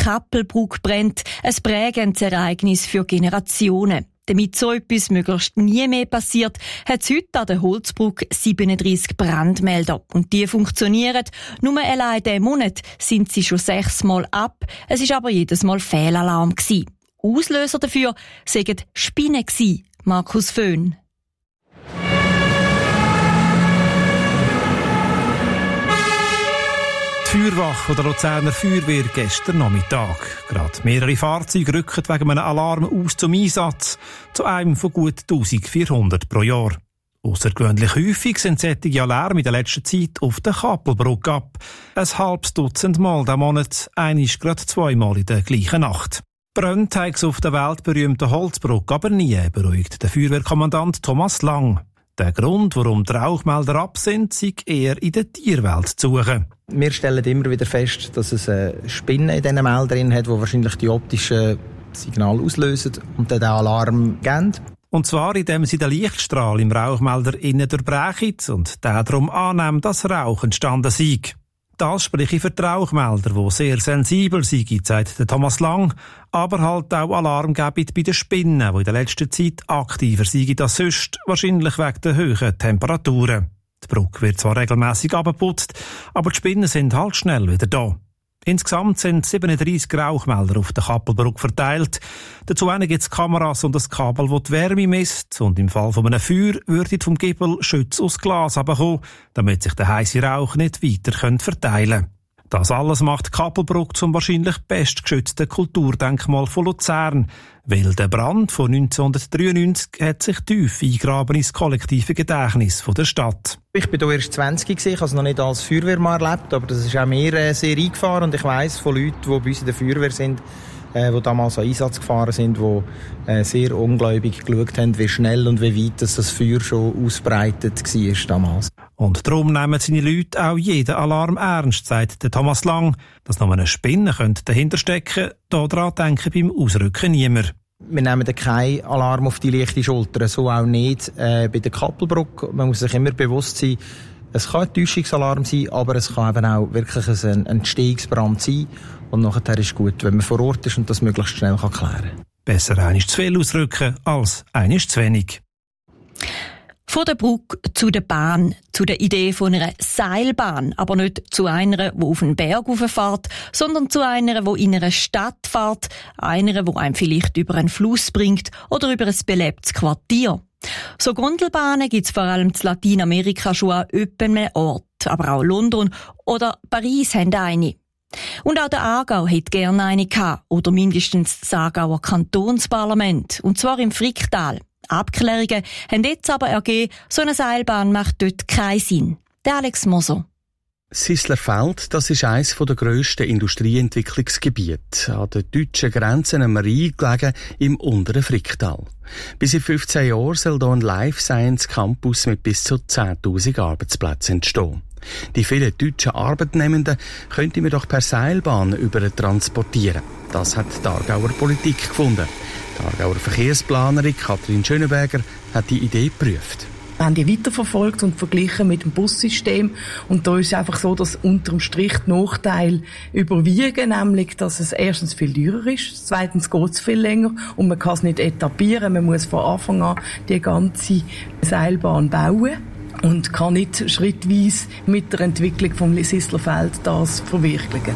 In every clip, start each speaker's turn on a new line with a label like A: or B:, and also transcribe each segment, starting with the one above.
A: Kappelbrücke brennt, ein prägendes Ereignis für Generationen. Damit so etwas möglichst nie mehr passiert, hat es heute an der Holzbrücke 37 Brandmelder. Und die funktionieren. Nur allein diesen Monat sind sie schon 6 Mal ab. Es war aber jedes Mal Fehlalarm gewesen. Auslöser dafür waren Spinnen gewesen. Markus Föhn.
B: Die Feuerwache der Luzerner Feuerwehr gestern Nachmittag. Gerade mehrere Fahrzeuge rücken wegen einem Alarm aus zum Einsatz, zu einem von gut 1400 pro Jahr. Aussergewöhnlich häufig sind solche Alarme in der letzten Zeit auf der Kappelbrücke ab. Ein halbes Dutzend Mal diesen Monat, einisch gerade 2 Mal in der gleichen Nacht. Brennt hat es auf der weltberühmten Holzbrücke aber nie, beruhigt der Feuerwehrkommandant Thomas Lang. Der Grund, warum die Rauchmelder ab sind, sei eher in der Tierwelt zu suchen.
C: Wir stellen immer wieder fest, dass es Spinnen in diesen Meldern hat, die wahrscheinlich die optischen Signale auslösen und dann den Alarm geben.
B: Und zwar, indem sie den Lichtstrahl im Rauchmelder innen durchbrechen und der darum annehmen, dass Rauch entstanden sei. Das spreche für die Rauchmelder, die sehr sensibel sind, sagt der Thomas Lang, aber halt auch Alarm geben bei den Spinnen, die in der letzten Zeit aktiver sind als sonst, wahrscheinlich wegen der hohen Temperaturen. Die Brücke wird zwar regelmässig abgeputzt, aber die Spinnen sind halt schnell wieder da. Insgesamt sind 37 Rauchmelder auf der Kappelbrücke verteilt. Dazu gibt es Kameras und ein Kabel, das die Wärme misst. Und im Fall von einem Feuer würde vom Giebel Schütze aus Glas herabkommen, damit sich der heisse Rauch nicht weiter verteilen kann. Das alles macht die Kappelbrücke zum wahrscheinlich bestgeschützten Kulturdenkmal von Luzern. Weil der Brand von 1993 hat sich tief eingraben ins kollektive Gedächtnis der Stadt.
C: Ich war hier erst 20 gewesen, ich habe es noch nicht als Feuerwehrmann erlebt, aber das ist auch mir sehr eingefahren und ich weiss von Leuten, die bei uns in der Feuerwehr sind, die damals an Einsatz gefahren sind, die sehr ungläubig geschaut haben, wie schnell und wie weit das Feuer schon ausbreitet war damals.
B: Und darum nehmen seine Leute auch jeden Alarm ernst, sagt der Thomas Lang. Dass noch eine Spinne dahinter stecken könnte, daran denken beim Ausrücken niemand.
C: Wir nehmen keinen Alarm auf die leichte Schulter, so auch nicht bei der Kappelbrücke. Man muss sich immer bewusst sein, es kann ein Täuschungsalarm sein, aber es kann eben auch wirklich ein Entstehungsbrand sein. Und nachher ist es gut, wenn man vor Ort ist und das möglichst schnell klären kann.
B: Besser einmal zu viel ausrücken als einmal zu wenig.
A: Von der Brücke zu der Bahn, zu der Idee von einer Seilbahn, aber nicht zu einer, die auf einen Berg rauffährt, sondern zu einer, die in einer Stadt fährt, einer, die einem vielleicht über einen Fluss bringt oder über ein belebtes Quartier. So Gondelbahnen gibt es vor allem in Lateinamerika schon an öppen Ort, aber auch London oder Paris haben eine. Und auch der Aargau hätte gerne eine gehabt, oder mindestens das Aargauer Kantonsparlament, und zwar im Fricktal. Abklärungen haben jetzt aber ergeben, so eine Seilbahn macht dort keinen Sinn. Der Alex Moser.
D: Sisslerfeld, das ist eines der grössten Industrieentwicklungsgebiete an der deutschen Grenze am Rhein gelegen im unteren Fricktal. Bis in 15 Jahren soll hier ein Life Science Campus mit bis zu 10.000 Arbeitsplätzen entstehen. Die vielen deutschen Arbeitnehmenden könnte man doch per Seilbahn übertransportieren. Das hat die Aargauer Politik gefunden. Die Aargauer Verkehrsplanerin Katrin Schönenberger hat die Idee geprüft.
E: Wir haben die weiterverfolgt und verglichen mit dem Bussystem. Und da ist es einfach so, dass unterm Strich die Nachteile überwiegen, nämlich, dass es erstens viel teurer ist, zweitens geht es viel länger und man kann es nicht etablieren. Man muss von Anfang an die ganze Seilbahn bauen und kann nicht schrittweise mit der Entwicklung vom Sisslerfeld das verwirklichen.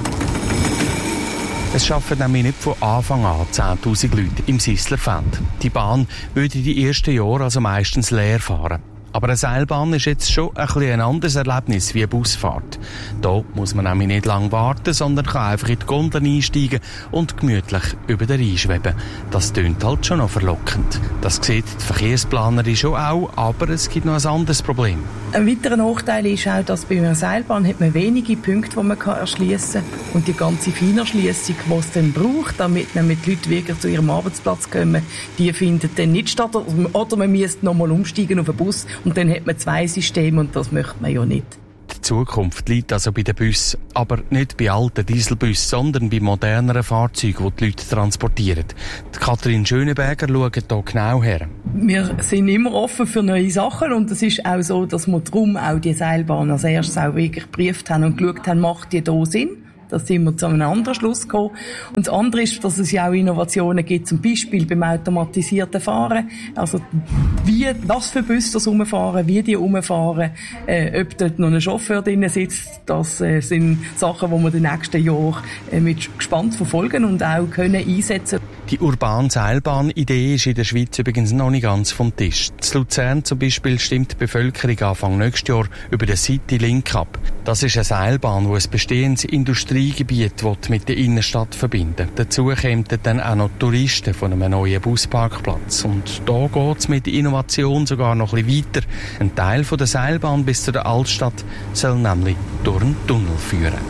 D: Es arbeiten nämlich nicht von Anfang an 10.000 Leute im Sisslerfeld. Die Bahn würde die ersten Jahre also meistens leer fahren. Aber eine Seilbahn ist jetzt schon ein anderes Erlebnis wie eine Busfahrt. Da muss man nämlich nicht lange warten, sondern kann einfach in die Gondel einsteigen und gemütlich über den Rhein schweben. Das tönt halt schon noch verlockend. Das sieht die Verkehrsplanerin schon auch, aber es gibt noch ein anderes Problem.
E: Ein weiterer Nachteil ist auch, dass bei einer Seilbahn hat man wenige Punkte, die man erschliessen kann. Und die ganze Feinerschliessung, die es dann braucht, damit die Leute wirklich zu ihrem Arbeitsplatz kommen, die findet dann nicht statt. Oder man müsste nochmal umsteigen auf einen Bus. Und dann hat man 2 Systeme und das möchte man ja nicht.
D: Die Zukunft liegt also bei den Bussen, aber nicht bei alten Dieselbussen, sondern bei moderneren Fahrzeugen, die Leute transportieren. Die Katrin Schönenberger schaut hier genau her.
E: Wir sind immer offen für neue Sachen und es ist auch so, dass wir darum auch die Seilbahn als erstes auch wirklich geprüft haben und geschaut haben, macht die da Sinn? Da sind wir zu einem anderen Schluss gekommen. Und das andere ist, dass es ja auch Innovationen gibt, zum Beispiel beim automatisierten Fahren. Also, was für Busse das rumfahren, wie die rumfahren, ob dort noch ein Chauffeur drin sitzt, das sind Sachen, die wir in den nächsten Jahren mit gespannt verfolgen und auch können einsetzen.
D: Die urbane Seilbahn-Idee ist in der Schweiz übrigens noch nicht ganz vom Tisch. In Luzern zum Beispiel stimmt die Bevölkerung Anfang nächstes Jahr über den Citylink ab. Das ist eine Seilbahn, die ein bestehendes Industriegebiet mit der Innenstadt verbinden. Dazu kämen dann auch noch Touristen von einem neuen Busparkplatz. Und da geht es mit der Innovation sogar noch ein bisschen weiter. Ein Teil von der Seilbahn bis zu der Altstadt soll nämlich durch einen Tunnel führen.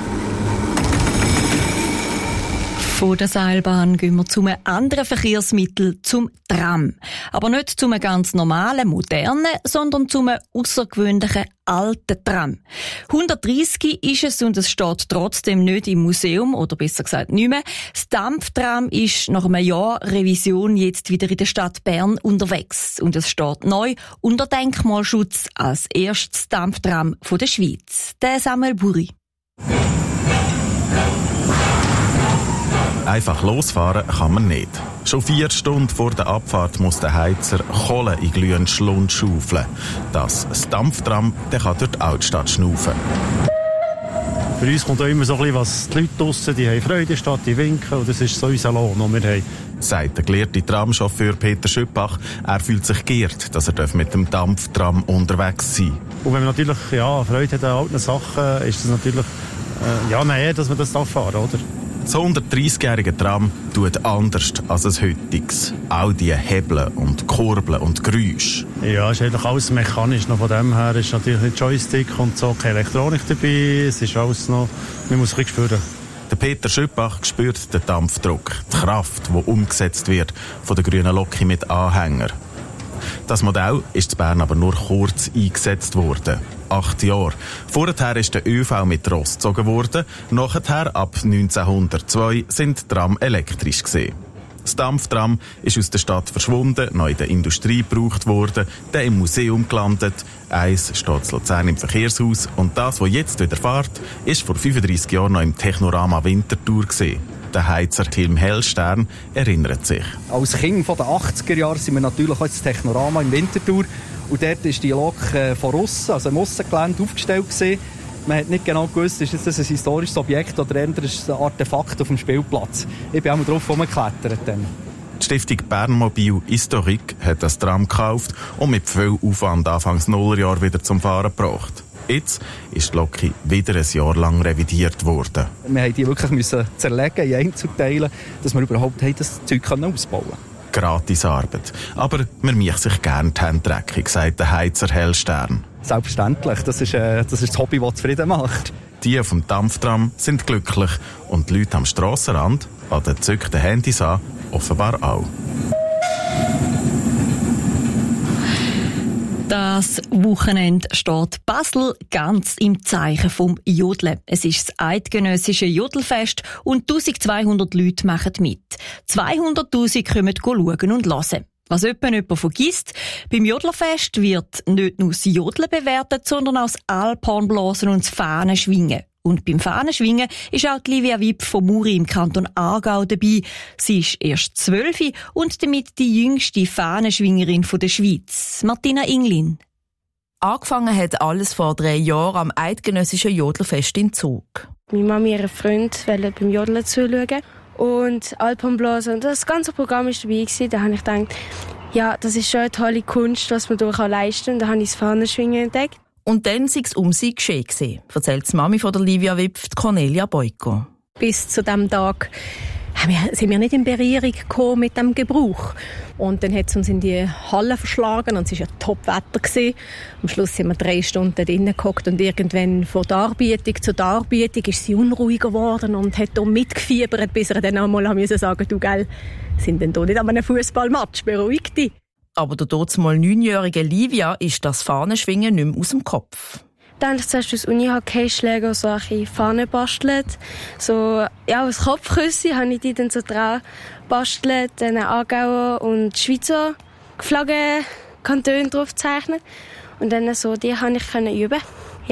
A: Von der Seilbahn gehen wir zu einem anderen Verkehrsmittel, zum Tram. Aber nicht zu einem ganz normalen, modernen, sondern zu einem außergewöhnlichen alten Tram. 130 ist es und es steht trotzdem nicht im Museum, oder besser gesagt nicht mehr. Das Dampftram ist nach einem Jahr Revision jetzt wieder in der Stadt Bern unterwegs. Und es steht neu unter Denkmalschutz als erstes Dampftram von der Schweiz. Der Samuel Buri.
F: Einfach losfahren kann man nicht. Schon 4 Stunden vor der Abfahrt muss der Heizer Kohle in glühenden Schlund schaufeln. Das Dampftram, der kann durch die Altstadt schnaufen.
G: Für uns kommt auch immer so ein bisschen, was die Leute draussen, die haben Freude statt, die winken, und das ist so unser Lohn, den wir haben.
F: Sagt der gelehrte Tramchauffeur Peter Schüppach. Er fühlt sich geehrt, dass er mit dem Dampftram unterwegs sein darf.
G: Und wenn man natürlich Freude hat an alten Sachen, ist das natürlich dass man das fahren darf, oder?
F: Das 130-jährige Tram tut anders als ein heutiges. All die Hebel und Kurbeln und Geräusche.
G: Ja, es ist eigentlich alles mechanisch. Noch von dem her ist natürlich nicht Joystick und so keine Elektronik dabei. Es ist alles noch, man muss es ein bisschen spüren.
F: Der Peter Schüppach spürt den Dampfdruck, die Kraft, die umgesetzt wird von der grünen Loki mit Anhänger. Das Modell ist in Bern aber nur kurz eingesetzt worden. 8 Jahre. Vorher ist der ÖV mit Ross gezogen worden. Nachher, ab 1902, sind Tram elektrisch gewesen. Das Dampftram ist aus der Stadt verschwunden, neu in der Industrie gebraucht worden, dann im Museum gelandet. Eins steht in Luzern im Verkehrshaus. Und das, was jetzt wieder fährt, ist vor 35 Jahren noch im Technorama Winterthur gewesen. Der Heizer Tilm Hellstern erinnert sich.
H: Als Kind von den 80er Jahren sind wir natürlich auch ins Technorama in Winterthur. Und dort war die Lok von aussen, also im Aussengelände, aufgestellt gewesen. Man hat nicht genau gewusst, ist das ein historisches Objekt oder eher ein Artefakt auf dem Spielplatz. Ich bin auch mal drauf rumgeklettert.
F: Die Stiftung Bernmobil Historique hat das Tram gekauft und mit viel Aufwand Anfangs Nullerjahr wieder zum Fahren gebracht. Jetzt ist die Loki wieder ein Jahr lang revidiert worden.
H: Wir mussten die wirklich zerlegen in Einzelteile, dass wir überhaupt das Zeug ausbauen können.
F: Gratis Arbeit. Aber man macht sich gerne die Hände dreckig, sagt der Heizer Hellstern.
H: Selbstverständlich. Das ist das Hobby, das zufrieden macht.
F: Die vom Dampftram sind glücklich und die Leute am Strassenrand, an den gezückten Handys an, offenbar auch.
A: Das Wochenende steht Basel ganz im Zeichen vom Jodeln. Es ist das eidgenössische Jodelfest und 1200 Leute machen mit. 200'000 kommen schauen und hören. Was jemand vergisst, beim Jodlerfest wird nicht nur das Jodeln bewertet, sondern auch das Alphornblasen und das Fahnenschwingen. Und beim Fahnenschwingen ist auch Livia Wipp von Muri im Kanton Aargau dabei. Sie ist erst 12 und damit die jüngste Fahnenschwingerin der Schweiz. Martina Inglin.
I: Angefangen hat alles vor 3 Jahren am eidgenössischen Jodlerfest in Zug.
J: Meine Mami und ihr Freund wollten beim Jodeln zuschauen und Alphornblasen. Und das ganze Programm war dabei. Da habe ich gedacht, ja, das ist schon eine tolle Kunst, was man leisten kann. Und da habe ich das Fahnenschwingen entdeckt.
I: Und dann sei es um sie geschehen, erzählt die Mami von der Livia Wipp, Cornelia Boyko.
K: Bis zu diesem Tag sind wir nicht in Berührung gekommen mit dem Gebrauch. Und dann hat es uns in die Halle verschlagen und es war ja Top-Wetter. Am Schluss sind wir 3 Stunden drinnen gehockt und irgendwann von Darbietung zu Darbietung ist sie unruhiger geworden und hat mitgefiebert, bis er dann einmal sagen musste, du gell, sind denn da nicht an einem Fußballmatch, beruhig dich.
I: Aber der dazumal 9-jährige Livia ist das Fahnenschwingen nicht mehr aus dem Kopf.
J: Dann habe ich zuerst aus Uni-Hockeyschläger so eine Fahne bastelt. So, ja, aus Kopfküsse habe ich die dann so dran bastelt, dann Aargauer und Schweizer Flaggen, Kantone drauf gezeichnet. Und dann so, die konnte ich üben. Ja.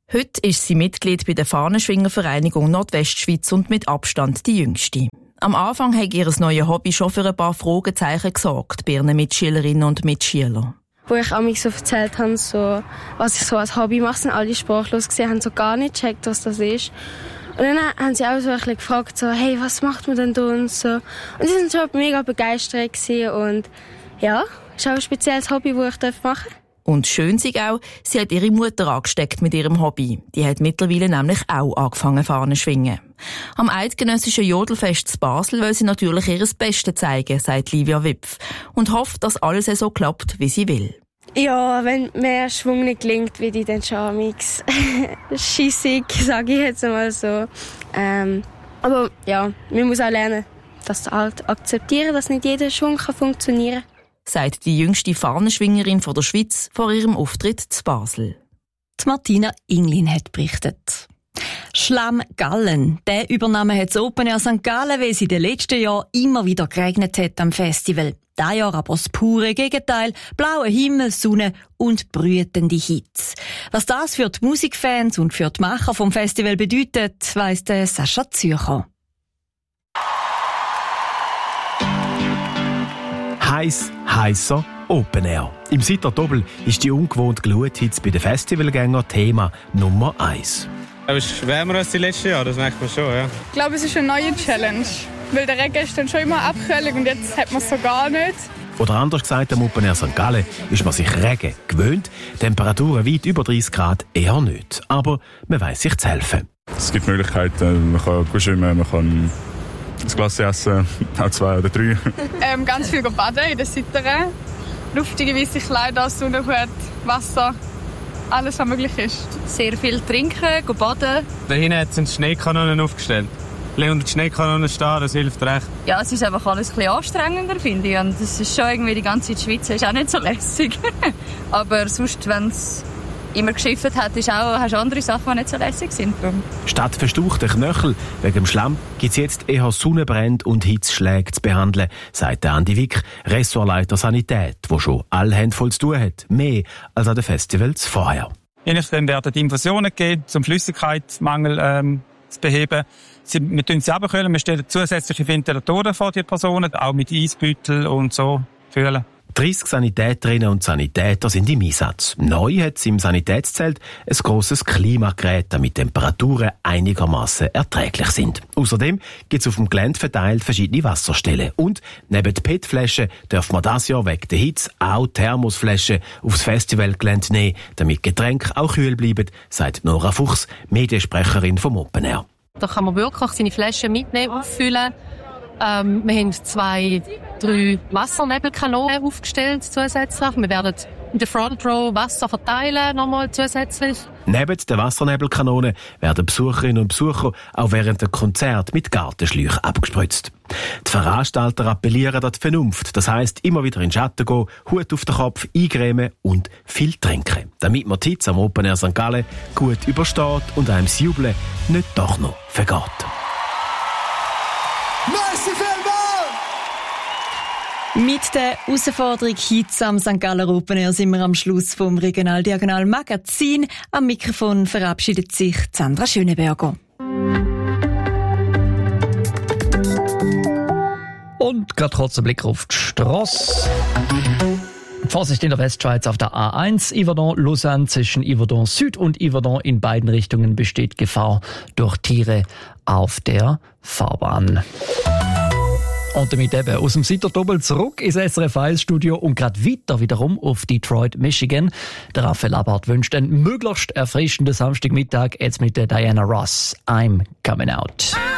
I: Heute ist sie Mitglied bei der Fahnenschwingervereinigung Nordwestschweiz und mit Abstand die jüngste. Am Anfang hat ihr neues Hobby schon für ein paar Fragezeichen gesorgt bei ihren Mitschülerinnen und Mitschülern.
J: Wo ich mich so erzählt habe, so, was ich so als Hobby mache, sind alle sprachlos gesehen, haben so gar nicht gecheckt, was das ist. Und dann haben sie auch so ein bisschen gefragt, so, hey, was macht man denn da und so. Und sie sind schon mega begeistert gewesen und ja, ist auch ein spezielles Hobby, das ich machen darf.
I: Und schön sei auch, sie hat ihre Mutter angesteckt mit ihrem Hobby. Die hat mittlerweile nämlich auch angefangen Fahnen schwingen. Am eidgenössischen Jodelfest zu Basel will sie natürlich ihr Bestes zeigen, sagt Livia Wipf. Und hofft, dass alles so klappt, wie sie will.
J: Ja, wenn mehr Schwung nicht gelingt, wie die dann schon schissig, sage ich jetzt mal so. Aber ja, man muss auch lernen, das halt akzeptieren, dass nicht jeder Schwung funktionieren kann.
I: Sagt die jüngste Fahnenschwingerin von der Schweiz vor ihrem Auftritt zu Basel.
A: Die Martina Inglin hat berichtet. Schlamm Gallen. Der Übernahme hat das Open Air St. Gallen, weil es in den letzten Jahren immer wieder geregnet hat am Festival. Dieses Jahr aber das pure Gegenteil. Blauer Himmel, Sonne und brütende Hitze. Was das für die Musikfans und für die Macher vom Festival bedeutet, weiss der Sascha Zürcher.
L: Heißer Open Air. Im Sitter Doppel ist die ungewohnte Gluthitze bei den Festivalgängern Thema Nummer 1.
M: Es ist wärmer als die letzten Jahre, das merkt man schon, ja.
N: Ich glaube, es ist eine neue Challenge. Weil der Regen ist dann schon immer Abkühlung und jetzt hat man es so gar nicht.
L: Oder anders gesagt, am Open Air St. Gallen ist man sich Regen gewöhnt. Temperaturen weit über 30 Grad eher nicht. Aber man weiss sich zu helfen.
O: Es gibt Möglichkeiten, man kann gut schwimmen, man kann ein Glas essen, auch 2 oder 3.
N: Ganz viel baden in den Sitteren. Luftige weiße Kleider, Sonnenhut, Wasser, alles was möglich ist.
P: Sehr viel trinken, baden.
M: Da hinten sind Schneekanonen aufgestellt. Unter die Schneekanonen stehen, das hilft recht.
P: Ja, es ist einfach alles ein bisschen anstrengender, finde ich. Und das ist schon irgendwie, die ganze Schweiz ist auch nicht so lässig. Aber sonst, wenn es immer geschifft hat, hast du andere Sachen, die nicht so lässig sind.
L: Statt verstauchten Knöchel wegen dem Schlamm gibt es jetzt eher Sonnenbrände und Hitzschläge zu behandeln, sagt Andi Wick, Ressortleiter Sanität, der schon alle Hände voll zu tun hat. Mehr als an den Festivals vorher.
M: Je nachdem werden Infusionen gegeben, um Flüssigkeitsmangel zu beheben. Wir tun sie abkühlen, wir stellen zusätzliche Ventilatoren vor die Personen, auch mit Eisbeutel und so fühlen.
L: 30 Sanitäterinnen und Sanitäter sind im Einsatz. Neu hat es im Sanitätszelt ein grosses Klimagerät, damit Temperaturen einigermaßen erträglich sind. Außerdem gibt es auf dem Gelände verteilt verschiedene Wasserstellen. Und neben PET-Flaschen dürfen wir dieses Jahr wegen der Hitze auch Thermosflaschen aufs Festivalgelände nehmen, damit Getränke auch kühl bleiben, sagt Nora Fuchs, Mediensprecherin vom Open Air.
Q: Da kann man wirklich seine Flaschen mitnehmen, auffüllen. Wir haben 2, 3 Wassernebelkanonen aufgestellt zusätzlich. Wir werden in der Front Row Wasser verteilen, nochmal zusätzlich.
L: Neben den Wassernebelkanonen werden Besucherinnen und Besucher auch während der Konzerte mit Gartenschläuchen abgespritzt. Die Veranstalter appellieren an die Vernunft. Das heisst, immer wieder in den Schatten gehen, Hut auf den Kopf, eingremen und viel trinken. Damit man die Hitze am Open Air St. Gallen gut übersteht und einem das Jubeln nicht doch noch vergeht.
A: Mit der Herausforderung Hitze am St. Galler Open Air sind wir am Schluss vom Regional-Diagonal Magazin. Am Mikrofon verabschiedet sich Sandra Schöneberger.
R: Und gerade kurz ein Blick auf die Strasse. Vorsicht in der Westschweiz auf der A1, Yverdon-Lausanne zwischen Yverdon Süd und Yverdon in beiden Richtungen besteht Gefahr durch Tiere auf der Fahrbahn. Und damit eben aus dem Sitter Doppel zurück ins SRF 1 Studio und gerade weiter wiederum auf Detroit, Michigan. Der Raphael Abart wünscht einen möglichst erfrischenden Samstagmittag jetzt mit der Diana Ross. I'm coming out.